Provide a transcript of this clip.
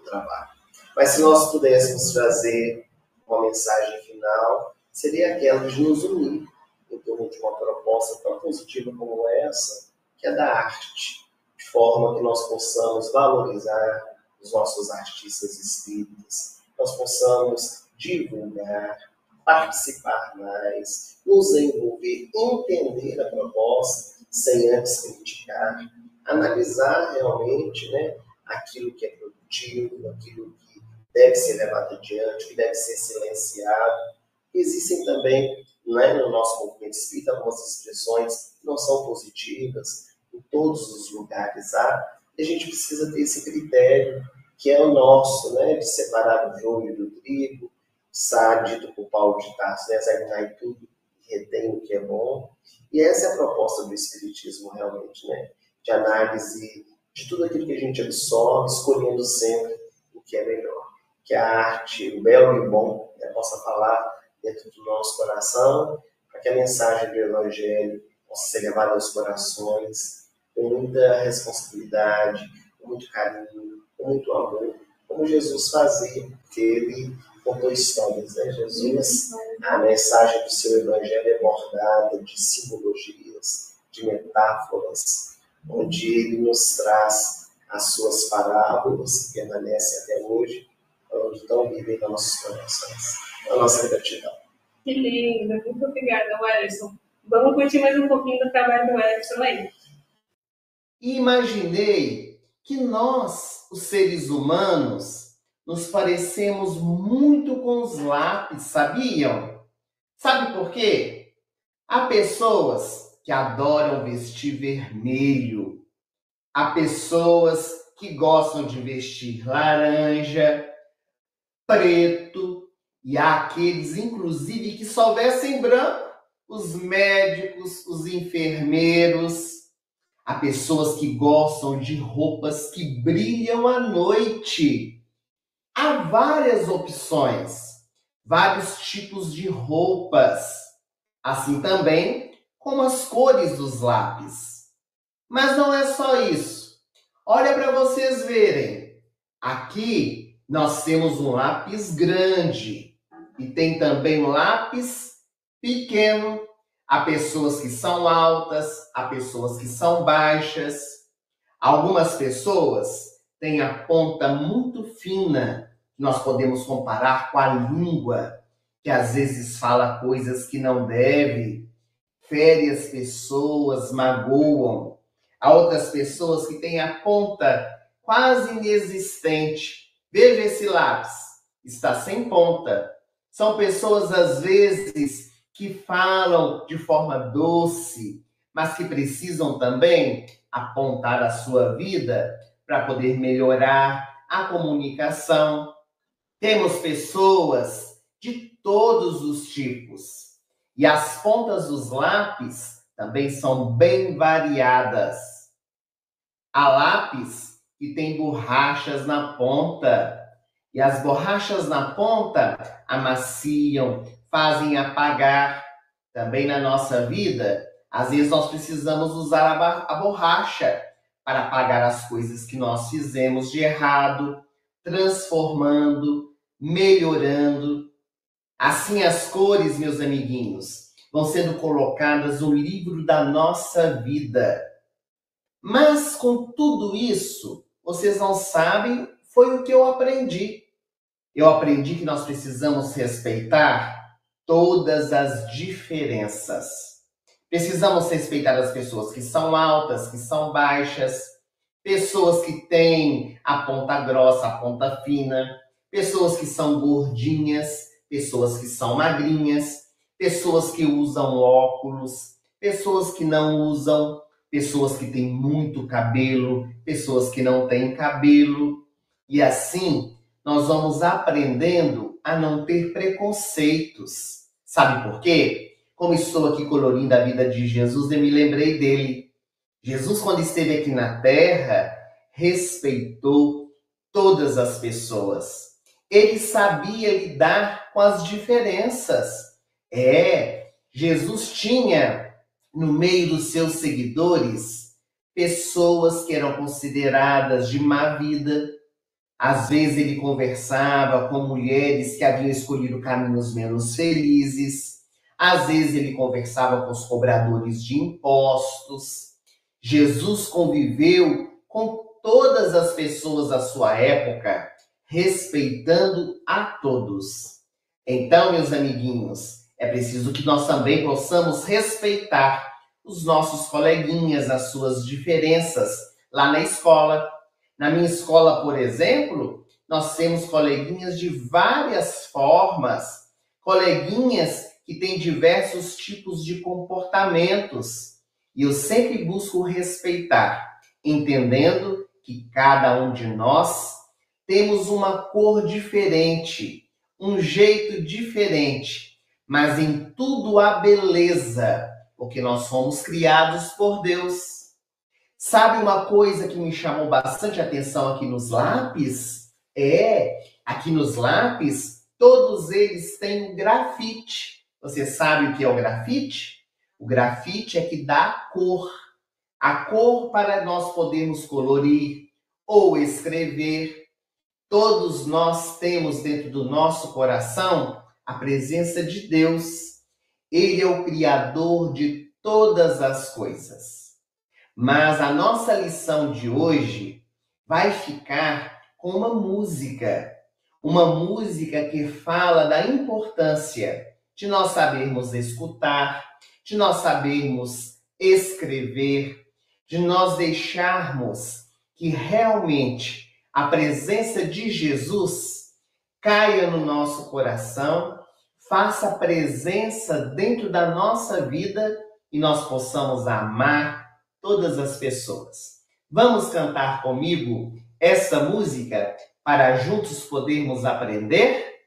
trabalho. Mas se nós pudéssemos trazer uma mensagem final, seria aquela de nos unir em torno de uma proposta tão positiva como essa, que é da arte, de forma que nós possamos valorizar os nossos artistas espíritas, nós possamos divulgar, participar mais, nos envolver, entender a proposta, sem antes criticar, analisar realmente, né, aquilo que é produtivo, aquilo que deve ser levado adiante, que deve ser silenciado. Existem também, né, no nosso movimento espírita, algumas expressões que não são positivas, em todos os lugares há, e a gente precisa ter esse critério, que é o nosso, né, de separar o joio do trigo, dito por Paulo de Tarso, né, examinar tudo e retém o que é bom. E essa é a proposta do Espiritismo, realmente, né, de análise de tudo aquilo que a gente absorve, escolhendo sempre o que é melhor. Que a arte, o belo e o bom, né, possa falar dentro do nosso coração, para que a mensagem do Evangelho possa ser levada aos corações com muita responsabilidade, com muito carinho, com muito amor, como Jesus fazia, porque ele contou histórias, né? Jesus, a mensagem do seu Evangelho é bordada de simbologias, de metáforas, onde ele nos traz as suas parábolas, que permanecem até hoje, onde estão vivendo nos nossos corações. A nossa gratidão. Que lindo, muito obrigada, Wellington. Vamos curtir mais um pouquinho do trabalho do Wellington aí. Imaginei que nós, os seres humanos, nos parecemos muito com os lápis, sabiam? Sabe por quê? Há pessoas que adoram vestir vermelho, há pessoas que gostam de vestir laranja, preto, e há aqueles, inclusive, que só vestem branco, os médicos, os enfermeiros. Há pessoas que gostam de roupas que brilham à noite. Há várias opções, vários tipos de roupas, assim também como as cores dos lápis. Mas não é só isso. Olha para vocês verem. Aqui nós temos um lápis grande e tem também um lápis pequeno. Há pessoas que são altas, há pessoas que são baixas. Algumas pessoas têm a ponta muito fina, que nós podemos comparar com a língua, que às vezes fala coisas que não deve, fere as pessoas, magoam. Há outras pessoas que têm a ponta quase inexistente. Veja esse lápis, está sem ponta. São pessoas, às vezes, que falam de forma doce, mas que precisam também apontar a sua vida para poder melhorar a comunicação. Temos pessoas de todos os tipos. E as pontas dos lápis também são bem variadas. Há lápis que tem borrachas na ponta. E as borrachas na ponta amaciam, fazem apagar. Também na nossa vida, às vezes nós precisamos usar a borracha para apagar as coisas que nós fizemos de errado, transformando, melhorando. Assim as cores, meus amiguinhos, vão sendo colocadas no livro da nossa vida. Mas com tudo isso, vocês não sabem, foi o que eu aprendi. Eu aprendi que nós precisamos respeitar todas as diferenças. Precisamos respeitar as pessoas que são altas, que são baixas, pessoas que têm a ponta grossa, a ponta fina, pessoas que são gordinhas, pessoas que são magrinhas, pessoas que usam óculos, pessoas que não usam, pessoas que têm muito cabelo, pessoas que não têm cabelo. E assim, nós vamos aprendendo a não ter preconceitos. Sabe por quê? Como estou aqui colorindo a vida de Jesus, eu me lembrei dele. Jesus, quando esteve aqui na Terra, respeitou todas as pessoas. Ele sabia lidar com as diferenças. Jesus tinha, no meio dos seus seguidores, pessoas que eram consideradas de má vida, Às vezes ele conversava com mulheres que haviam escolhido caminhos menos felizes. Às vezes ele conversava com os cobradores de impostos. Jesus conviveu com todas as pessoas da sua época, respeitando a todos. Então, meus amiguinhos, é preciso que nós também possamos respeitar os nossos coleguinhas, as suas diferenças lá na escola. Na minha escola, por exemplo, nós temos coleguinhas de várias formas, coleguinhas que têm diversos tipos de comportamentos. E eu sempre busco respeitar, entendendo que cada um de nós temos uma cor diferente, um jeito diferente, mas em tudo há beleza, porque nós fomos criados por Deus. Sabe uma coisa que me chamou bastante atenção aqui nos lápis? Aqui nos lápis, todos eles têm grafite. Você sabe o que é o grafite? O grafite é que dá a cor para nós podermos colorir ou escrever. Todos nós temos dentro do nosso coração a presença de Deus. Ele é o Criador de todas as coisas. Mas a nossa lição de hoje vai ficar com uma música que fala da importância de nós sabermos escutar, de nós sabermos escrever, de nós deixarmos que realmente a presença de Jesus caia no nosso coração, faça presença dentro da nossa vida e nós possamos amar todas as pessoas. Vamos cantar comigo essa música para juntos podermos aprender?